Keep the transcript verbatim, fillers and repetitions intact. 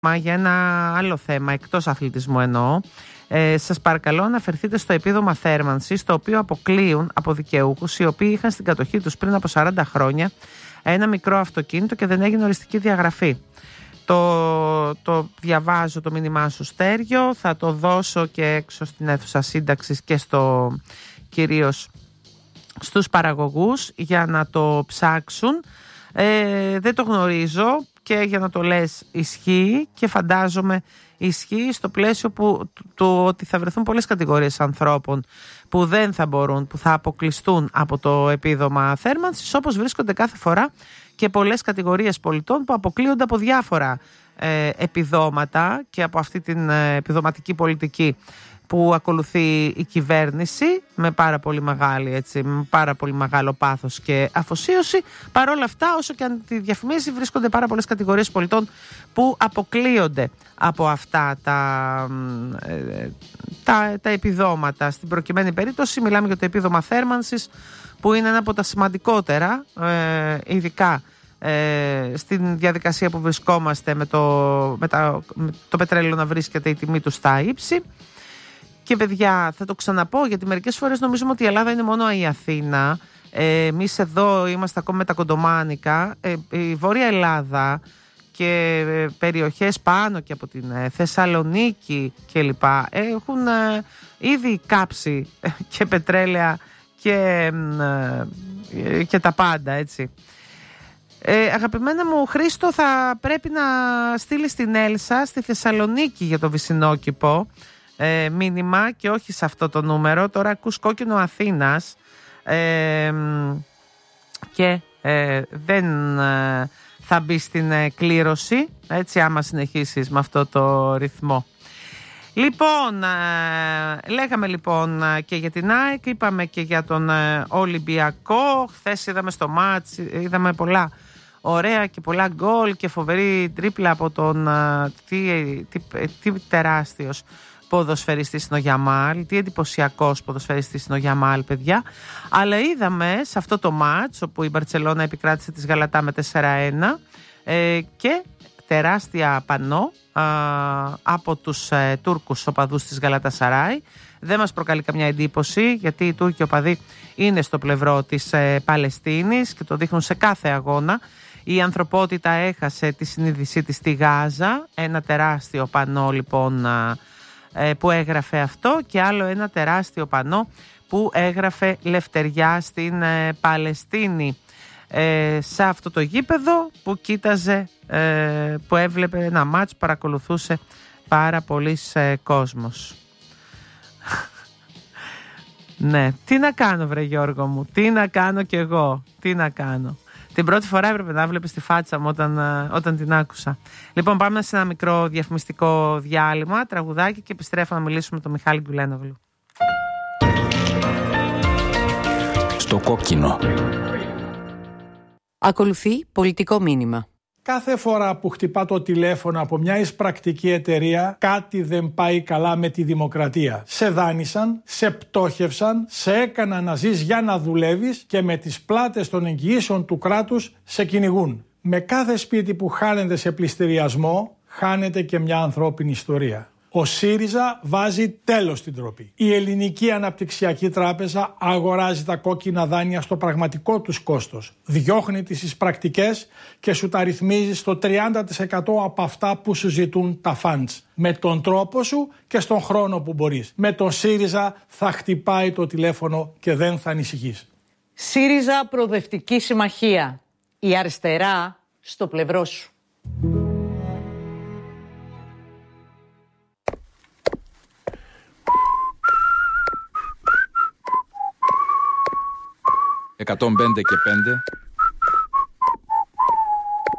Για ένα άλλο θέμα, εκτός αθλητισμού εννοώ, ε, σας παρακαλώ αναφερθείτε στο επίδομα θέρμανσης, το οποίο αποκλείουν από δικαιούχους οι οποίοι είχαν στην κατοχή τους πριν από σαράντα χρόνια ένα μικρό αυτοκίνητο και δεν έγινε οριστική διαγραφή. Το, το διαβάζω το μήνυμά σου, Στέριο, θα το δώσω και έξω στην αίθουσα σύνταξης και στο, κυρίως στους παραγωγούς για να το ψάξουν. Ε, δεν το γνωρίζω και για να το λες ισχύει και φαντάζομαι ισχύει στο πλαίσιο που, του ότι θα βρεθούν πολλές κατηγορίες ανθρώπων που δεν θα μπορούν, που θα αποκλειστούν από το επίδομα θέρμανσης, όπως βρίσκονται κάθε φορά και πολλές κατηγορίες πολιτών που αποκλείονται από διάφορα ε, επιδόματα και από αυτή την ε, επιδοματική πολιτική που ακολουθεί η κυβέρνηση με πάρα πολύ μεγάλη, έτσι, με πάρα πολύ μεγάλο πάθος και αφοσίωση. Παρ' όλα αυτά, όσο και αν τη διαφημίζει, βρίσκονται πάρα πολλές κατηγορίες πολιτών που αποκλείονται από αυτά τα, τα, τα επιδόματα. Στην προκειμένη περίπτωση μιλάμε για το επίδομα θέρμανσης, που είναι ένα από τα σημαντικότερα, ε, ειδικά ε, στην διαδικασία που βρισκόμαστε με το, με τα, με το πετρέλαιο να βρίσκεται η τιμή του στα ύψη. Και παιδιά, θα το ξαναπώ, γιατί μερικές φορές νομίζουμε ότι η Ελλάδα είναι μόνο η Αθήνα. Ε, εμείς εδώ είμαστε ακόμα με τα κοντομάνικα. Ε, η Βόρεια Ελλάδα και ε, περιοχές πάνω και από την ε, Θεσσαλονίκη κλπ. Έχουν ε, ήδη κάψει ε, και πετρέλαια και, ε, και τα πάντα, έτσι. Ε, αγαπημένα μου Χρήστο, θα πρέπει να στείλει στην Έλσα στη Θεσσαλονίκη για το βυσσινόκηπο Ε, μήνυμα και όχι σε αυτό το νούμερο. Τώρα ακούς κόκκινο Αθήνας ε, και ε, δεν ε, θα μπει στην ε, κλήρωση, έτσι, άμα συνεχίσεις με αυτό το ρυθμό. Λοιπόν, ε, λέγαμε λοιπόν και για την ΑΕΚ, είπαμε και για τον ε, Ολυμπιακό. Χθες είδαμε στο μάτς, είδαμε πολλά ωραία και πολλά γκολ και φοβερή τρίπλα από τον ε, τι, τι, τι, τι τεράστιος ποδοσφαιριστής είναι ο Γιαμάλ, τι εντυπωσιακός ποδοσφαιριστής είναι ο Γιαμάλ, παιδιά. Αλλά είδαμε σε αυτό το μάτς όπου η Μπαρτσελώνα επικράτησε της Γαλατά με τέσσερα ένα ε, και τεράστια πανό α, από τους ε, Τούρκους οπαδούς της Γαλατασαράι. Δεν μας προκαλεί καμιά εντύπωση, γιατί οι Τούρκοι οπαδοί είναι στο πλευρό της ε, Παλαιστίνης και το δείχνουν σε κάθε αγώνα. Η ανθρωπότητα έχασε τη συνείδησή της στη Γάζα, ένα τεράστιο πανό λοιπόν που έγραφε αυτό, και άλλο ένα τεράστιο πανό που έγραφε Λευτεριά στην ε, Παλαιστίνη, ε, σε αυτό το γήπεδο που κοίταζε, ε, που έβλεπε ένα μάτς, παρακολουθούσε πάρα πολύς ε, κόσμος. Ναι, τι να κάνω βρε Γιώργο μου, τι να κάνω κι εγώ, τι να κάνω. Την πρώτη φορά έπρεπε να βλέπεις τη φάτσα μου όταν, όταν την άκουσα. Λοιπόν, πάμε σε ένα μικρό διαφημιστικό διάλειμμα, τραγουδάκι, και επιστρέφω να μιλήσουμε με τον Μιχάλη Γκουλένογλου. Στο κόκκινο. Ακολουθεί πολιτικό μήνυμα. Κάθε φορά που χτυπά το τηλέφωνο από μια εισπρακτική εταιρεία, κάτι δεν πάει καλά με τη δημοκρατία. Σε δάνεισαν, σε πτώχευσαν, σε έκαναν να ζεις για να δουλεύεις και με τις πλάτες των εγγυήσεων του κράτους σε κυνηγούν. Με κάθε σπίτι που χάνεται σε πληστηριασμό, χάνεται και μια ανθρώπινη ιστορία. Ο ΣΥΡΙΖΑ βάζει τέλος στην ντροπή. Η Ελληνική Αναπτυξιακή Τράπεζα αγοράζει τα κόκκινα δάνεια στο πραγματικό τους κόστος. Διώχνει τις εισπρακτικές και σου τα ρυθμίζει στο τριάντα τοις εκατό από αυτά που σου ζητούν τα funds. Με τον τρόπο σου και στον χρόνο που μπορείς. Με τον ΣΥΡΙΖΑ θα χτυπάει το τηλέφωνο και δεν θα ανησυχείς. ΣΥΡΙΖΑ Προοδευτική Συμμαχία. Η αριστερά στο πλευρό σου. εκατόν πέντε και πέντε